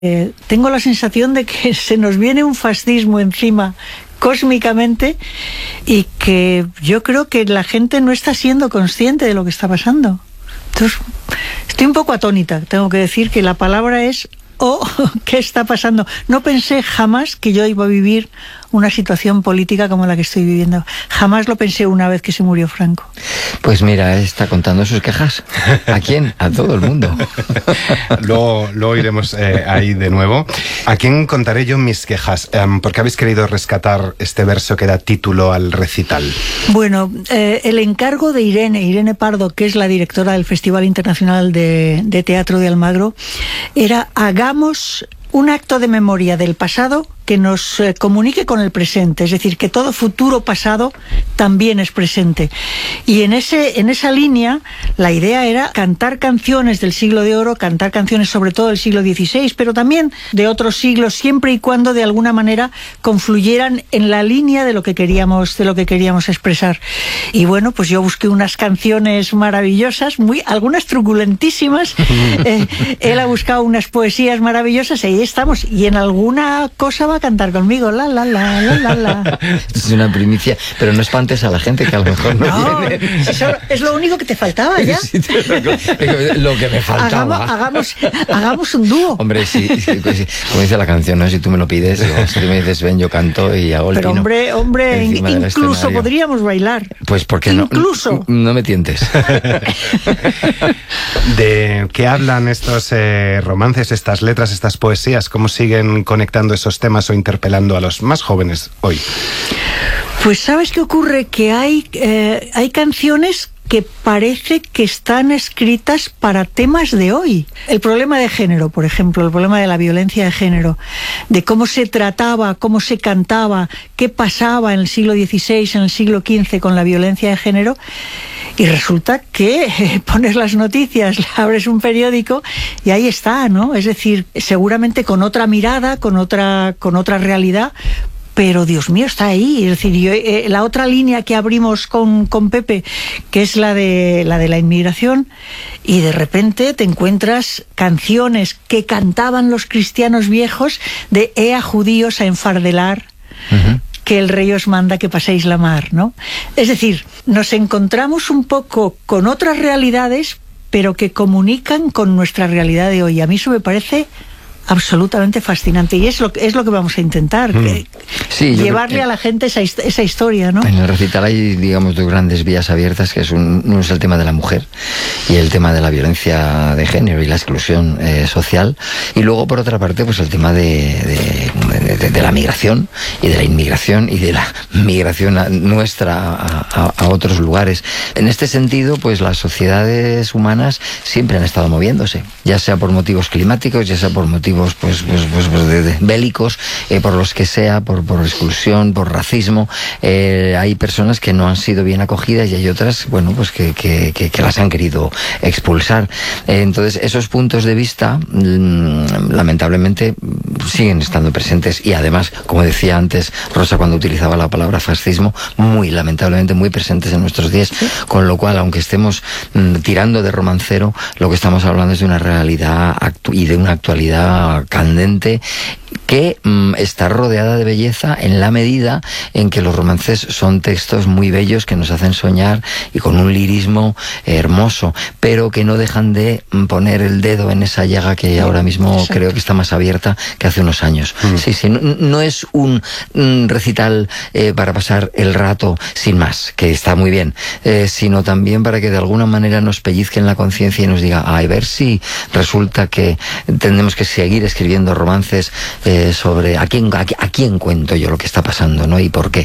Tengo la sensación de que se nos viene un fascismo encima cósmicamente y que yo creo que la gente no está siendo consciente de lo que está pasando. Entonces, estoy un poco atónita. Tengo que decir que la palabra es ¿qué está pasando? No pensé jamás que yo iba a vivir una situación política como la que estoy viviendo. Jamás lo pensé una vez que se murió Franco. Pues mira, está contando sus quejas. ¿A quién? A todo el mundo. Lo iremos ahí de nuevo. ¿A quién contaré yo mis quejas? ¿Por qué habéis querido rescatar este verso que da título al recital? Bueno, el encargo de Irene Pardo, que es la directora del Festival Internacional de Teatro de Almagro, era hagamos un acto de memoria del pasado que nos comunique con el presente, es decir, que todo futuro pasado también es presente. Y en esa línea, la idea era cantar canciones del siglo de oro, cantar canciones sobre todo del siglo XVI, pero también de otros siglos, siempre y cuando de alguna manera confluyeran en la línea de lo que queríamos expresar. Y bueno, pues yo busqué unas canciones maravillosas, algunas truculentísimas. Él ha buscado unas poesías maravillosas y ahí estamos. Y en alguna cosa va a cantar conmigo, la. Esto es una primicia, pero no espantes a la gente que a lo mejor no viene. Eso es lo único que te faltaba ya. Sí, lo que me faltaba. Hagamos un dúo. Hombre, sí, como dice la canción, ¿no? Si tú me lo pides, si tú me dices ven, yo canto y hago el pero pino. Hombre, incluso podríamos bailar. Pues porque incluso. No me tientes. ¿De qué hablan estos romances, estas letras, estas poesías? ¿Cómo siguen conectando esos temas o interpelando a los más jóvenes hoy? Pues ¿sabes qué ocurre? Que hay canciones que parece que están escritas para temas de hoy. El problema de género, por ejemplo, el problema de la violencia de género, de cómo se trataba, cómo se cantaba, qué pasaba en el siglo XVI, en el siglo XV con la violencia de género. Y resulta que pones las noticias, abres un periódico y ahí está, ¿no? Es decir, seguramente con otra mirada, con otra realidad, pero Dios mío, está ahí. Es decir, la otra línea que abrimos con Pepe, que es la de la inmigración, y de repente te encuentras canciones que cantaban los cristianos viejos de ea judíos a enfardelar, que el rey os manda que paséis la mar, ¿no? Es decir, nos encontramos un poco con otras realidades, pero que comunican con nuestra realidad de hoy. A mí eso me parece absolutamente fascinante y es lo que vamos a intentar, llevarle a la gente esa historia, ¿no? En el recital hay, digamos, dos grandes vías abiertas, que uno es el tema de la mujer y el tema de la violencia de género y la exclusión social, y luego por otra parte pues el tema de la migración y de la inmigración y de la migración nuestra a otros lugares. En este sentido, pues las sociedades humanas siempre han estado moviéndose, ya sea por motivos climáticos, ya sea por motivos bélicos, por los que sea, por exclusión, por racismo. Hay personas que no han sido bien acogidas y hay otras, bueno, pues que las han querido expulsar. Entonces, esos puntos de vista, lamentablemente, siguen estando presentes y además, como decía antes Rosa cuando utilizaba la palabra fascismo, muy lamentablemente muy presentes en nuestros días, con lo cual, aunque estemos tirando de romancero, lo que estamos hablando es de una realidad y de una actualidad candente que está rodeada de belleza en la medida en que los romances son textos muy bellos que nos hacen soñar y con un lirismo hermoso, pero que no dejan de poner el dedo en esa llaga que ahora mismo creo que está más abierta que hace unos años. Sí, no es un recital para pasar el rato sin más, que está muy bien, sino también para que de alguna manera nos pellizquen la conciencia y nos diga, a ver si resulta que tenemos que seguir escribiendo romances sobre a quién cuento yo lo que está pasando, ¿no? Y por qué.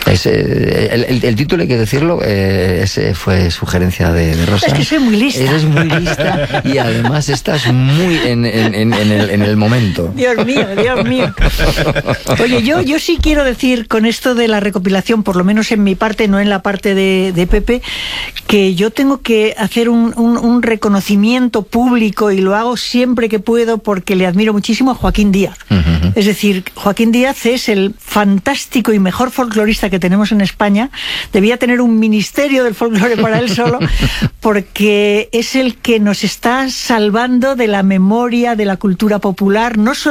El título, hay que decirlo, ese fue sugerencia de Rosa. Es que soy muy lista. Eres muy lista y además estás muy en el momento. Dios mío. Oye, yo sí quiero decir con esto de la recopilación, por lo menos en mi parte, no en la parte de Pepe, que yo tengo que hacer un reconocimiento público y lo hago siempre que puedo porque le admiro muchísimo a Joaquín Díaz. Es decir, Joaquín Díaz es el fantástico y mejor folclorista que tenemos en España. Debía tener un ministerio del folclore para él solo, porque es el que nos está salvando de la memoria, de la cultura popular, no